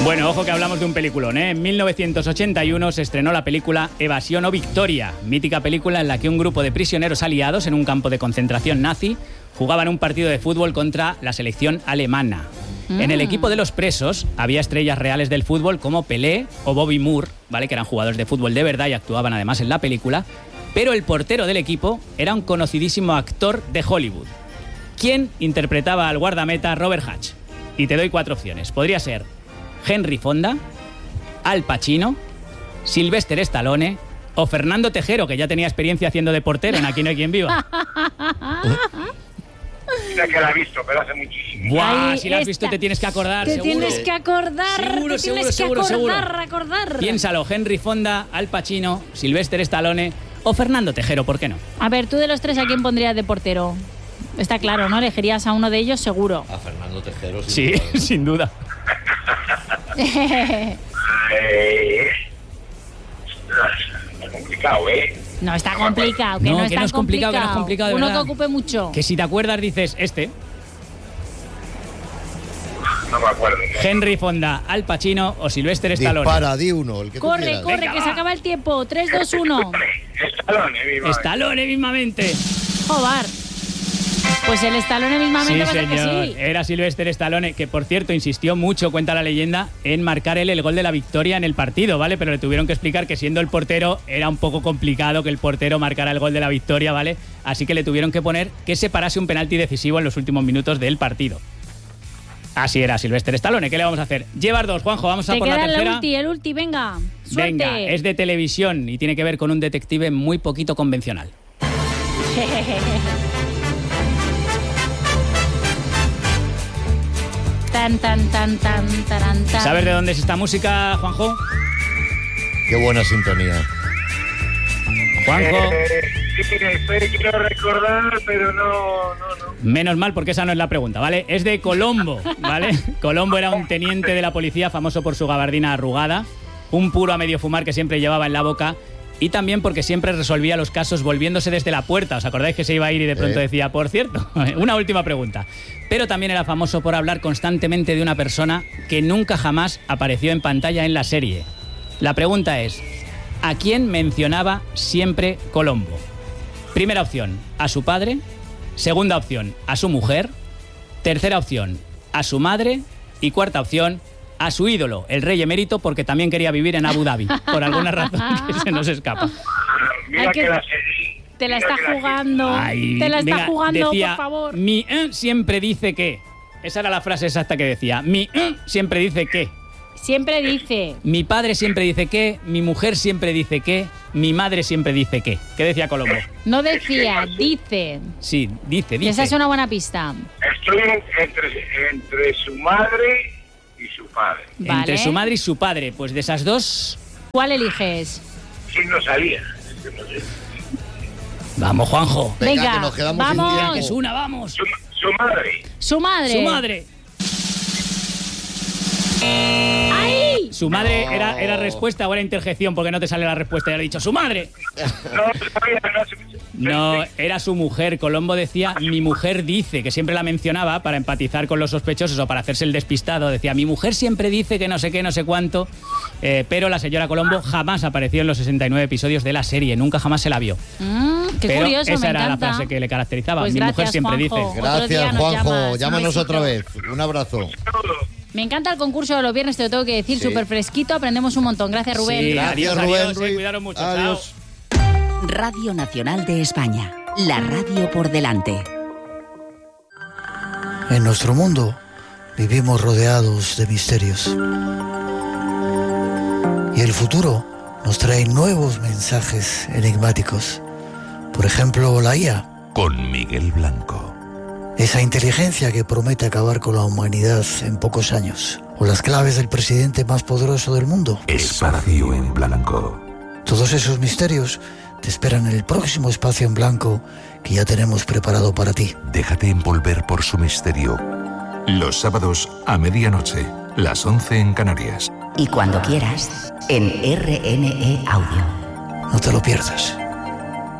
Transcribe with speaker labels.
Speaker 1: Bueno, ojo que hablamos de un peliculón, ¿eh? En 1981 se estrenó la película Evasión o Victoria, mítica película en la que un grupo de prisioneros aliados en un campo de concentración nazi jugaban un partido de fútbol contra la selección alemana. En el equipo de los presos había estrellas reales del fútbol como Pelé o Bobby Moore, ¿vale? Que eran jugadores de fútbol de verdad y actuaban además en la película, pero el portero del equipo era un conocidísimo actor de Hollywood. ¿Quién interpretaba al guardameta Robert Hatch? Y te doy 4 opciones. Podría ser Henry Fonda, Al Pacino, Sylvester Stallone o Fernando Tejero, que ya tenía experiencia haciendo de portero en Aquí no hay quien viva.
Speaker 2: Mira que la he visto, pero hace muchísimo.
Speaker 1: ¡Buah!
Speaker 3: Ahí
Speaker 1: Si la has
Speaker 3: está.
Speaker 1: visto te tienes que acordar,
Speaker 3: Te
Speaker 1: seguro.
Speaker 3: tienes que acordar.
Speaker 1: Seguro.
Speaker 3: Acordar.
Speaker 1: Piénsalo, Henry Fonda, Al Pacino, Sylvester Stallone o Fernando Tejero, ¿por qué no?
Speaker 3: A ver, tú de los 3, ¿a quién pondrías de portero? Está claro, ¿no? Elegirías a uno de ellos seguro.
Speaker 4: A Fernando Tejero.
Speaker 1: Sí, sin duda.
Speaker 2: Está complicado, ¿eh?
Speaker 3: No está complicado, que
Speaker 1: No,
Speaker 3: no,
Speaker 1: que
Speaker 3: es
Speaker 1: no
Speaker 3: tan
Speaker 1: es complicado, que no es complicado, de
Speaker 3: Uno
Speaker 1: verdad.
Speaker 3: que ocupe mucho.
Speaker 1: Que si te acuerdas dices este.
Speaker 2: No me acuerdo.
Speaker 1: Henry Fonda, Al Pacino o Sylvester Stallone.
Speaker 5: Dispara, di uno, el que tú
Speaker 3: Corre,
Speaker 5: quieras.
Speaker 3: corre,
Speaker 1: Venga,
Speaker 3: que
Speaker 1: va.
Speaker 3: se acaba el tiempo. 3, 2, 1.
Speaker 2: Stallone, viva.
Speaker 1: Stallone mismamente.
Speaker 3: Joder. Pues el Stallone mismamente
Speaker 1: Sí,
Speaker 3: va a ser que
Speaker 1: señor.
Speaker 3: sí.
Speaker 1: Era Sylvester Stallone, que por cierto insistió mucho, cuenta la leyenda, en marcar él el gol de la victoria en el partido, ¿vale? Pero le tuvieron que explicar que siendo el portero era un poco complicado que el portero marcara el gol de la victoria, ¿vale? Así que le tuvieron que poner que se parase un penalti decisivo en los últimos minutos del partido. Así era Sylvester Stallone, ¿qué le vamos a hacer? Llevas 2, Juanjo, vamos a
Speaker 3: Te
Speaker 1: por la
Speaker 3: queda
Speaker 1: tercera.
Speaker 3: el ulti, venga. Suerte.
Speaker 1: Venga, es de televisión y tiene que ver con un detective muy poquito convencional.
Speaker 3: Tan, taran, tan.
Speaker 1: ¿Sabes de dónde es esta música, Juanjo?
Speaker 5: Qué buena sintonía.
Speaker 1: Juanjo.
Speaker 2: Sí, quiero recordar, pero no.
Speaker 1: Menos mal, porque esa no es la pregunta, ¿vale? Es de Colombo, ¿vale? Colombo era un teniente de la policía famoso por su gabardina arrugada, un puro a medio fumar que siempre llevaba en la boca y también porque siempre resolvía los casos volviéndose desde la puerta. ¿Os acordáis que se iba a ir y de pronto decía, por cierto? Una última pregunta. Pero también era famoso por hablar constantemente de una persona que nunca jamás apareció en pantalla en la serie. La pregunta es, ¿a quién mencionaba siempre Colombo? Primera opción, a su padre. Segunda opción, a su mujer. Tercera opción, a su madre. Y cuarta opción, a su ídolo, el rey emérito, porque también quería vivir en Abu Dhabi, por alguna razón que se nos escapa.
Speaker 2: Mira
Speaker 3: Hay que-
Speaker 2: que la serie.
Speaker 3: Te la
Speaker 2: Mira
Speaker 3: está
Speaker 2: que la
Speaker 3: jugando.
Speaker 1: Ay,
Speaker 3: Te la está
Speaker 1: venga,
Speaker 3: jugando,
Speaker 1: decía,
Speaker 3: por favor.
Speaker 1: Mi siempre dice que. Esa era la frase exacta que decía. Mi siempre dice que.
Speaker 3: Siempre dice.
Speaker 1: Mi padre siempre dice que. Mi mujer siempre dice que. Mi madre siempre dice que. ¿Qué decía Colombo?
Speaker 3: No decía, dice.
Speaker 1: Sí, dice.
Speaker 3: Y esa es una buena pista.
Speaker 2: Estoy entre su madre y su padre.
Speaker 1: Entre
Speaker 3: Vale.
Speaker 1: su madre y su padre. Pues de esas dos.
Speaker 3: ¿Cuál eliges?
Speaker 2: Sí, no salía. Es que no sé.
Speaker 1: Vamos, Juanjo.
Speaker 3: Venga,
Speaker 5: que nos quedamos sin
Speaker 3: vamos.
Speaker 5: tiempo.
Speaker 1: Que es una, vamos.
Speaker 2: Su madre.
Speaker 3: Su madre.
Speaker 1: Su madre.
Speaker 3: ¡Ay!
Speaker 1: Su madre era respuesta o era interjección porque no te sale la respuesta. Ya le he dicho, su madre.
Speaker 2: No sabía,
Speaker 1: No, era su mujer. Colombo decía, mi mujer dice, que siempre la mencionaba para empatizar con los sospechosos o para hacerse el despistado. Decía, mi mujer siempre dice que no sé qué, no sé cuánto. Pero la señora Colombo jamás apareció en los 69 episodios de la serie. Nunca jamás se la vio.
Speaker 3: Qué
Speaker 1: Pero
Speaker 3: curioso,
Speaker 1: esa
Speaker 3: me
Speaker 1: era
Speaker 3: encanta.
Speaker 1: la frase que le caracterizaba.
Speaker 3: Pues
Speaker 1: mi mujer
Speaker 3: gracias,
Speaker 1: siempre
Speaker 3: Juanjo.
Speaker 1: dice.
Speaker 3: Otro día
Speaker 5: Gracias,
Speaker 3: nos
Speaker 5: Juanjo.
Speaker 3: llamas. Un
Speaker 5: Llámanos
Speaker 3: besito.
Speaker 5: otra vez. Un abrazo.
Speaker 3: Me encanta el concurso de los viernes, te lo tengo que decir,
Speaker 5: Sí.
Speaker 3: súper fresquito, aprendemos un montón. Gracias, Rubén.
Speaker 1: Sí,
Speaker 5: Gracias,
Speaker 1: adiós,
Speaker 5: Rubén
Speaker 1: adiós,
Speaker 5: Ruiz.
Speaker 1: cuidaros mucho.
Speaker 5: Adiós.
Speaker 1: Chao.
Speaker 6: Radio Nacional de España. La radio por delante.
Speaker 7: En nuestro mundo vivimos rodeados de misterios. Y el futuro nos trae nuevos mensajes enigmáticos. Por ejemplo, la IA.
Speaker 8: Con Miguel Blanco.
Speaker 7: Esa inteligencia que promete acabar con la humanidad en pocos años. O las claves del presidente más poderoso del mundo.
Speaker 8: Espacio en Blanco.
Speaker 7: Todos esos misterios te esperan en el próximo Espacio en Blanco que ya tenemos preparado para ti.
Speaker 8: Déjate envolver por su misterio. Los sábados a medianoche, las 11 en Canarias.
Speaker 6: Y cuando quieras, en RNE Audio.
Speaker 7: No te lo pierdas.